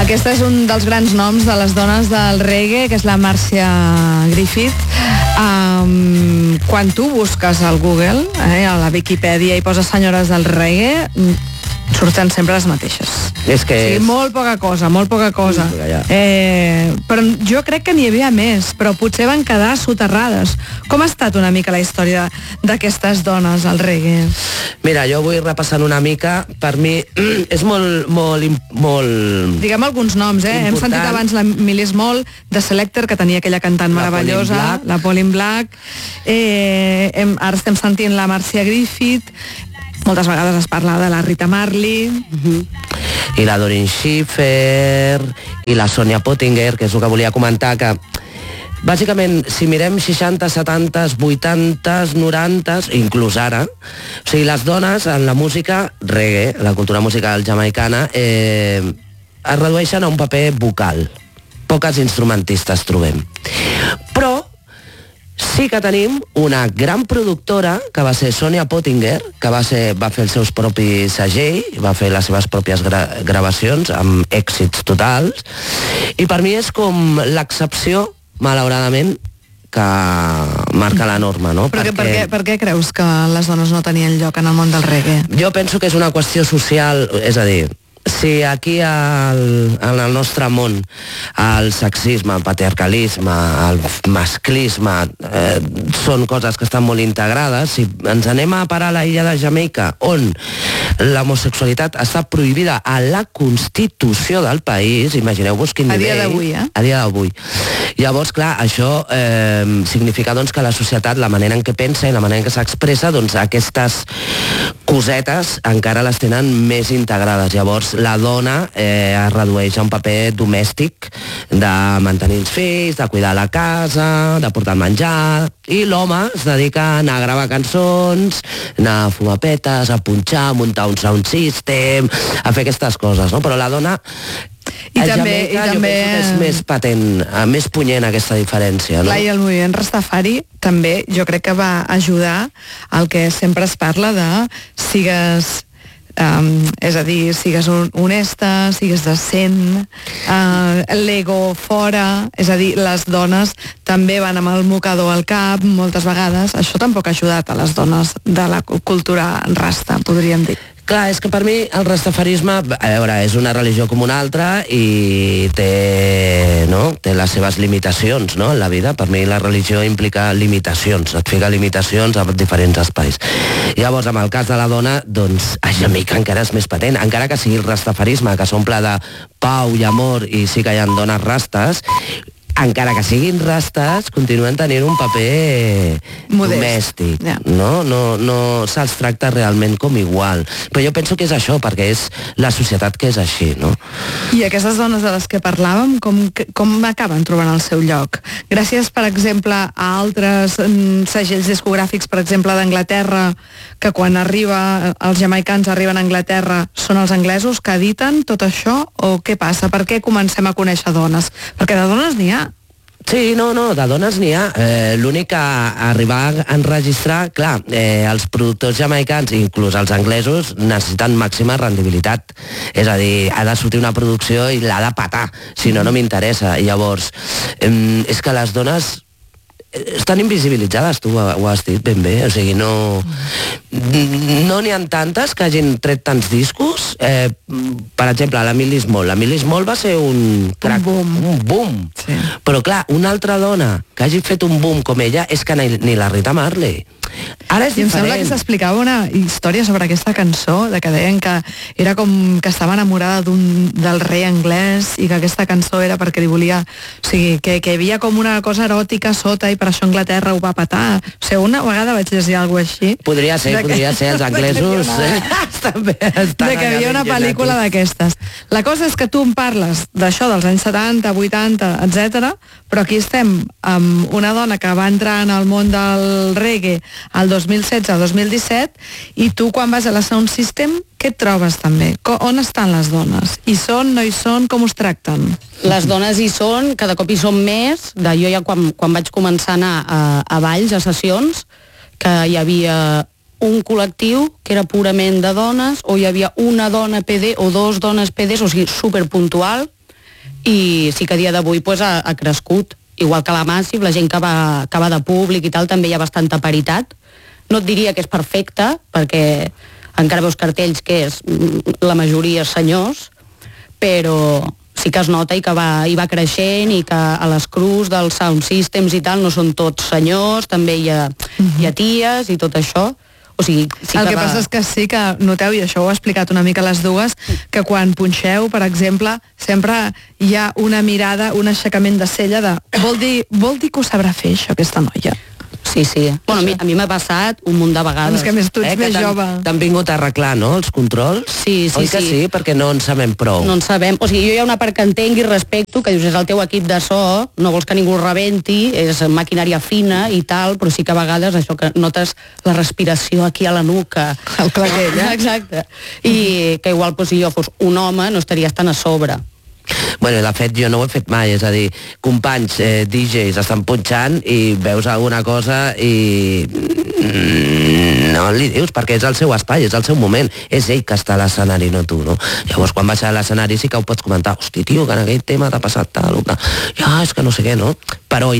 Aquesta és un dels grans noms de les dones del reggae, que és la Marcia Griffith. Quan tu busques al Google, a la Viquipèdia, i poses senyores del reggae, surten sempre les mateixes. És que... Sí, molt poca cosa. Però jo crec que n'hi havia més, però potser van quedar soterrades. Com ha estat una mica la història d'aquestes dones al reggae? Mira, jo vull repassant una mica. Per mi és molt... Diguem alguns noms, Hem sentit abans la Millie Small, de Selecter, que tenia aquella cantant meravellosa, la Pauline Black. Ara estem sentint la Marcia Griffith. Moltes vegades es parla de la Rita Marley. I la Doreen Schiffer, i la Sonia Pottinger, que és el que volia comentar, que bàsicament, si mirem 60, 70, 80, 90, inclús ara, o sigui, les dones en la música reggae, la cultura musical jamaicana, es redueixen a un paper vocal. Poques instrumentistes trobem. Però sí que tenim una gran productora, que va ser Sonia Pottinger, que va fer els seus propis segell, va fer les seves pròpies gravacions amb èxits totals, i per mi és com l'excepció, malauradament, que marca la norma, no? Però per què creus que les dones no tenien lloc en el món del reggae? Jo penso que és una qüestió social, és a dir, si aquí en el nostre món el sexisme, el patriarcalisme, el masclisme són coses que estan molt integrades, si ens anem a parar a l'illa de Jamaica, on l'homosexualitat està prohibida a la Constitució del país, imagineu-vos quin nivell... A dia d'avui, A dia d'avui. Llavors, clar, això significa doncs, que la societat, la manera en què pensa i la manera en què s'expressa, doncs aquestes cosetes encara les tenen més integrades. Llavors, la dona es redueix a un paper domèstic de mantenir els fills, de cuidar la casa, de portar el menjar, i l'home es dedica a anar a gravar cançons, anar a fumar petes, a punxar, a muntar un sound system, a fer aquestes coses, no? Però la dona... I també jo penso que és més patent, més punyent aquesta diferència, no? Clar, i el moviment Rastafari també jo crec que va ajudar al que sempre es parla de sigues... és a dir, sigues honesta, sigues decent, l'ego fora, és a dir, les dones també van amb el mocador al cap moltes vegades. Això tampoc ha ajudat a les dones de la cultura rasta, podríem dir. Clar, és que per mi el rastafarisme, a veure, és una religió com una altra i té les seves limitacions, no?, en la vida. Per mi la religió implica limitacions, et fica limitacions a diferents espais. Llavors, amb el cas de la dona, doncs, a Jamaica encara és més patent, encara que sigui el rastafarisme, que s'omple de pau i amor, i sí que hi ha dones rastes, encara que siguin rastes, continuen tenint un paper domèstic. Yeah. No se'ls tracta realment com igual. Però jo penso que és això, perquè és la societat que és així, no? I aquestes dones de les que parlàvem, com acaben trobant el seu lloc? Gràcies, per exemple, a altres segells discogràfics, per exemple, d'Anglaterra, que quan els jamaicans arriben a Anglaterra són els anglesos que editen tot això, o què passa? Per què comencem a conèixer dones? Perquè de dones n'hi ha. Sí, no, de dones n'hi ha. L'únic que arribar a enregistrar, clar, els productors jamaicans, inclús els anglesos, necessiten màxima rendibilitat. És a dir, ha de sortir una producció i l'ha de patar, si no, no m'interessa. Llavors, és que les dones estan invisibilitzades, tu ho has dit ben bé, o sigui, no n'hi ha tantes que hagin tret tants discos. Per exemple, la Millie Small. La Millie Small va ser un boom. Sí. Però clar, una altra dona que hagi fet un boom com ella és que ni la Rita Marley. Ara és diferent. Em sembla que s'explicava una història sobre aquesta cançó, de que deien que era com que estava enamorada del rei anglès i que aquesta cançó era perquè li volia... O sigui, que hi havia com una cosa eròtica sota i per això Anglaterra ho va patar. O sigui, una vegada vaig llegir alguna cosa així. Podria ser, els anglesos també estan... De que hi havia una pel·lícula d'aquestes. La cosa és que tu em parles d'això dels anys 70, 80, etc. Però aquí estem amb una dona que va entrar en el món del reggae el 2016-2017 i tu quan vas a la Sound System, què et trobes també? On estan les dones? Hi són, no hi són? Com us tracten? Les dones hi són, cada cop hi són més. Jo ja quan vaig començar a anar a balls, a sessions, que hi havia un col·lectiu que era purament de dones, o hi havia una dona PD o dos dones PDs, o sigui, superpuntual, i sí que a dia d'avui pues, ha crescut. Igual que la Massive, la gent que va de públic i tal, també hi ha bastanta paritat. No et diria que és perfecte, perquè encara veus cartells que és la majoria senyors, però sí que es nota i que va creixent i que a les crus dels sound systems i tal no són tots senyors, també hi ha ties i tot això. O sigui, sí el que passa és que sí que noteu, i això ho he explicat una mica les dues, que quan punxeu, per exemple, sempre hi ha una mirada, un aixecament de cella de vol dir que ho sabrà fer això, aquesta noia. Sí. Bueno, a mi m'ha passat un munt de vegades. És que més tu ets més jove. T'han vingut a arreglar, no, els controls? Sí. Oi que sí? Perquè no en sabem prou. No en sabem. O sigui, jo hi ha una part que entenc i respecto, que dius, és el teu equip de so, no vols que ningú el rebenti, és maquinària fina i tal, però sí que a vegades això que notes la respiració aquí a la nuca. El claquell, Exacte. I que igual, si jo fos un home, no estaries tan a sobre. Bueno, de fet, jo no ho he fet mai, és a dir, companys DJs estan punxant i veus alguna cosa i no li dius, perquè és el seu espai, és el seu moment, és ell que està a l'escenari, no tu, no? Llavors, quan baixa a l'escenari sí que ho pots comentar, hosti, tio, que en aquell tema t'ha passat tal o tal, ja, és que no sé què, no? Però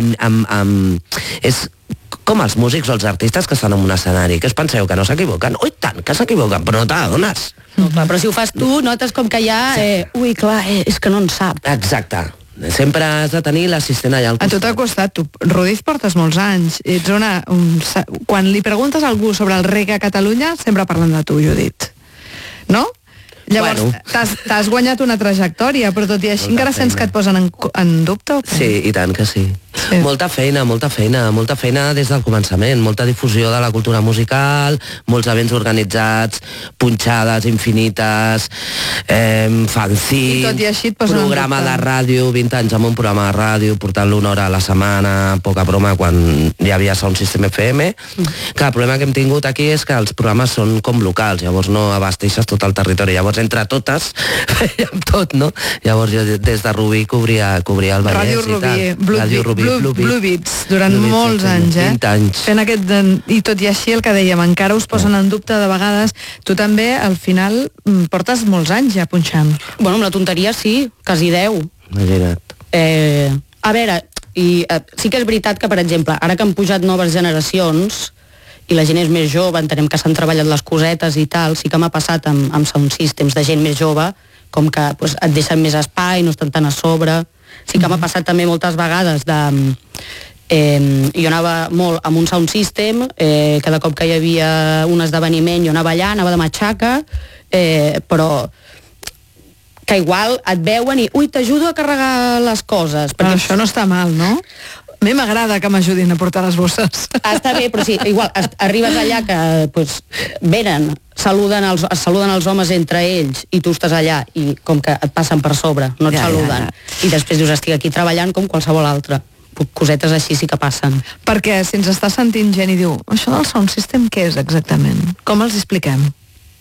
és com els músics o els artistes que estan en un escenari, que us penseu que no s'equivoquen? Ui, tant que s'equivoquen, però no t'adones. No, clar, però si ho fas tu, notes com que hi ha... ui, clar, és que no en sap. Exacte. Sempre has de tenir l'assistent allà al costat. A tu t'ha costat, tu, Rudiz, portes molts anys. Ets quan li preguntes a algú sobre el reggae a Catalunya, sempre parlen de tu, Judit. No? Llavors, t'has guanyat una trajectòria, però tot i així encara sents que et posen en dubte? O què? Sí, i tant que sí. Molta feina des del començament, molta difusió de la cultura musical, molts events organitzats, punxades infinites, fanzines, i tot i així et posen programa de ràdio, 20 anys amb un programa de ràdio, portant-lo una hora a la setmana, poca broma, quan hi havia Sound System FM. Clar, el problema que hem tingut aquí és que els programes són com locals, llavors no abasteixes tot el territori, llavors entre totes fèiem tot, no? Llavors jo des de Rubí cobria el Vallès Ràdio Rubí, Blue Beats, durant molts anys, 20 anys. Fent i tot i així el que dèiem, encara us posen en dubte de vegades. Tu també, al final, portes molts anys ja punxant. Bueno, amb la tonteria sí, quasi 10. Imagina't. A veure, sí que és veritat que, per exemple, ara que han pujat noves generacions i la gent és més jove, entenem que s'han treballat les cosetes i tal, sí que m'ha passat amb sound systems de gent més jove, com que et deixen més espai, no estan tan a sobre. Sí que m'ha passat també moltes vegades jo anava molt amb un sound system, cada cop que hi havia un esdeveniment jo anava allà, anava de matxaca, però que igual et veuen i ui, t'ajudo a carregar les coses. Però això no està mal, no? A mi m'agrada que m'ajudin a portar les bosses. Està bé, però sí, igual, arribes allà que venen, es saluden els homes entre ells i tu estàs allà i com que et passen per sobre, no et saluden. I després dius, estic aquí treballant com qualsevol altre. Cosetes així sí que passen. Perquè si ens està sentint gent i diu, això del sound system què és exactament? Com els expliquem?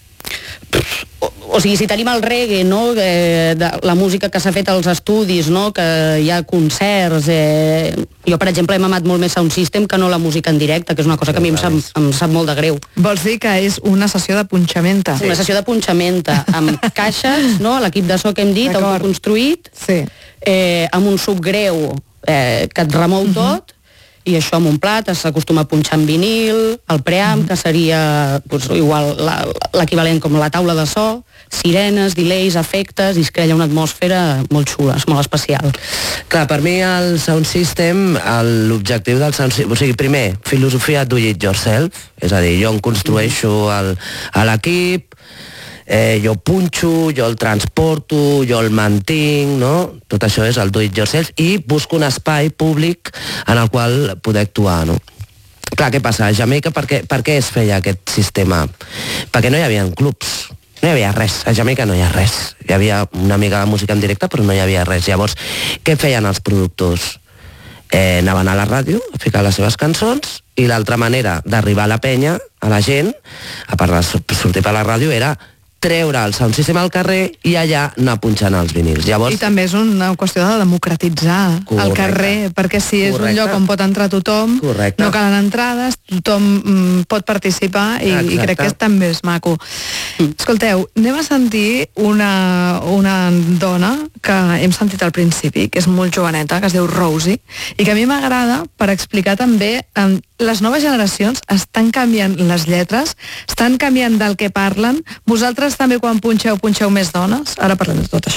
O sigui, si tenim el reggae, no? La música que s'ha fet als estudis, no? Que hi ha concerts, jo per exemple he mamat molt més sound system que no la música en directe, que és una cosa que a mi em sap molt de greu. Vols dir que és una sessió de punxamenta? Una sessió de punxamenta amb caixes, no? L'equip de so que hem dit, autoconstruït, amb un subgreu que et remou tot, i això amb un plat, s'acostuma a punxar en vinil, el preamp, que seria igual l'equivalent com la taula de so, sirenes, delays, efectes, i es crea una atmosfera molt xula, és molt especial. Clar, per mi el sound system, l'objectiu del sound system, o sigui, primer, filosofia do it yourself, és a dir, jo em construeixo l'equip, jo punxo, jo el transporto, jo el mantinc, no? Tot això és el do it yourself i busco un espai públic en el qual poder actuar, no? Clar, què passa? A Jamaica per què es feia aquest sistema? Perquè no hi havia clubs, no hi havia res, a Jamaica no hi ha res. Hi havia una mica de música en directe però no hi havia res. Llavors, què feien els productors? Anaven a la ràdio a ficar les seves cançons i l'altra manera d'arribar a la penya, a la gent, a part de sortir per la ràdio, era treure el sound system al carrer i allà anar punxant els vinils. Llavors, i també és una qüestió de democratitzar el carrer, perquè si és un lloc on pot entrar tothom, no calen entrades, tothom pot participar i crec que també és maco. Escolteu, anem a sentir una dona que hem sentit al principi, que és molt joveneta, que es diu Rosie, i que a mi m'agrada per explicar també les noves generacions estan canviant les lletres, estan canviant del que parlen. Vosaltres també quan punxeu més dones? Ara parlem de tot això.